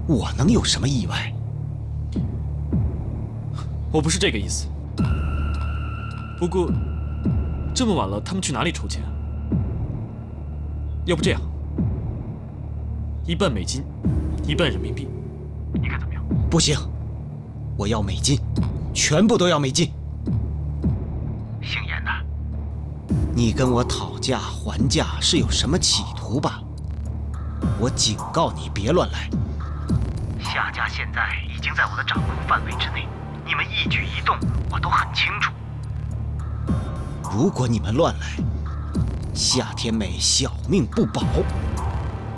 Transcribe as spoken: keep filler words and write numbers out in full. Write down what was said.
我能有什么意外？ 我不是这个意思。不过，这么晚了，他们去哪里筹钱啊？要不这样，一半美金，一半人民币，你看怎么样？ 不行，我要美金，全部都要美金。 姓严的， 你跟我讨价还价是有什么企图吧？我警告你别乱来。 夏家现在已经在我的掌控范围之内，你们一举一动我都很清楚。 如果你们乱来，夏天美小命不保。